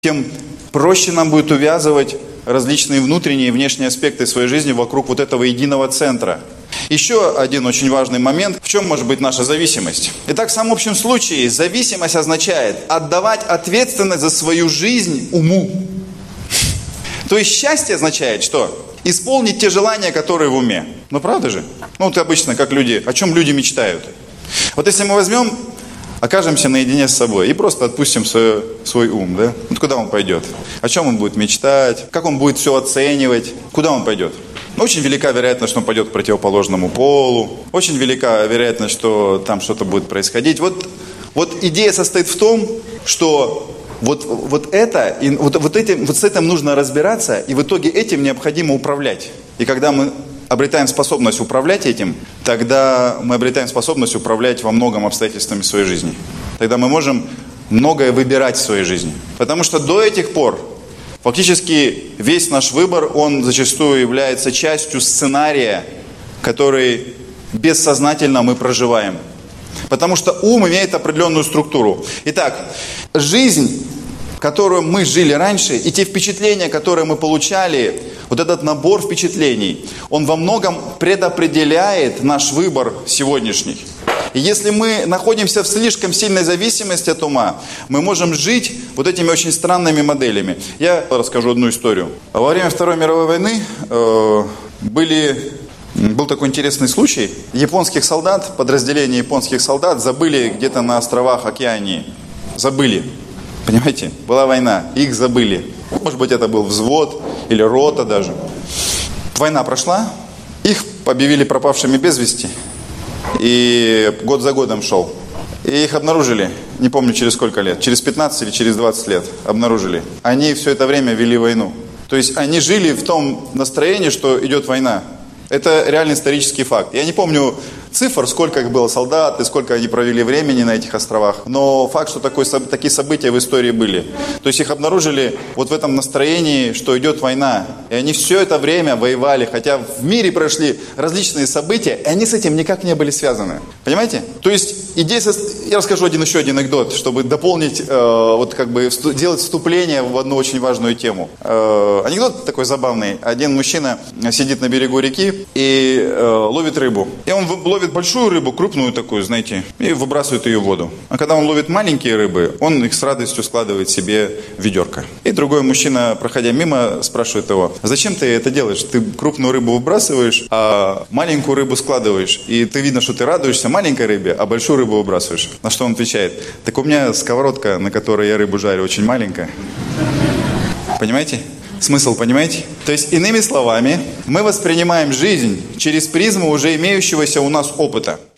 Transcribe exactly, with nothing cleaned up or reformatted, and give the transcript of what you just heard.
тем проще нам будет увязывать различные внутренние и внешние аспекты своей жизни вокруг вот этого единого центра. Еще один очень важный момент. В чем может быть наша зависимость? Итак, в самом общем случае, зависимость означает отдавать ответственность за свою жизнь уму. То есть счастье означает что? Исполнить те желания, которые в уме. Ну правда же? Ну вот обычно, как люди, о чем люди мечтают. Вот если мы возьмем, окажемся наедине с собой и просто отпустим свой, свой ум, да? Вот куда он пойдет? О чем он будет мечтать? Как он будет все оценивать? Куда он пойдет? Очень велика вероятность, что он пойдет к противоположному полу. Очень велика вероятность, что там что-то будет происходить. Вот, вот идея состоит в том, что вот, вот это, и вот, вот, этим, вот с этим нужно разбираться, и в итоге этим необходимо управлять. И когда мы обретаем способность управлять этим, тогда мы обретаем способность управлять во многом обстоятельствами своей жизни. Тогда мы можем многое выбирать в своей жизни. Потому что до этих пор фактически весь наш выбор, он зачастую является частью сценария, который бессознательно мы проживаем. Потому что ум имеет определенную структуру. Итак, жизнь, которую мы жили раньше, и те впечатления, которые мы получали, вот этот набор впечатлений, он во многом предопределяет наш выбор сегодняшний. И если мы находимся в слишком сильной зависимости от ума, мы можем жить вот этими очень странными моделями. Я расскажу одну историю. Во время Второй мировой войны э, были, был такой интересный случай. Японских солдат, подразделение японских солдат забыли где-то на островах Океании. Забыли. Понимаете? Была война, их забыли. Может быть, это был взвод или рота даже. Война прошла, их объявили пропавшими без вести. И год за годом шел. И их обнаружили, не помню через сколько лет, через пятнадцать или через двадцать лет обнаружили. Они все это время вели войну. То есть они жили в том настроении, что идет война. Это реально исторический факт. Я не помню цифр, сколько их было солдат и сколько они провели времени на этих островах. Но факт, что такой, такие события в истории были. То есть их обнаружили вот в этом настроении, что идет война. И они все это время воевали, хотя в мире прошли различные события, и они с этим никак не были связаны. Понимаете? То есть идея... Я расскажу один еще один анекдот, чтобы дополнить, э, вот как бы сделать вступление в одну очень важную тему. Э, анекдот такой забавный. Один мужчина сидит на берегу реки и э, ловит рыбу. И он ловит большую рыбу, крупную такую, знаете, и выбрасывает ее в воду. А когда он ловит маленькие рыбы, он их с радостью складывает себе в ведерко. И другой мужчина, проходя мимо, спрашивает его: зачем ты это делаешь? Ты крупную рыбу выбрасываешь, а маленькую рыбу складываешь. И ты видно, что ты радуешься маленькой рыбе, а большую рыбу выбрасываешь. На что он отвечает: так у меня сковородка, на которой я рыбу жарю, очень маленькая. Понимаете? Смысл, понимаете? То есть, иными словами, мы воспринимаем жизнь через призму уже имеющегося у нас опыта.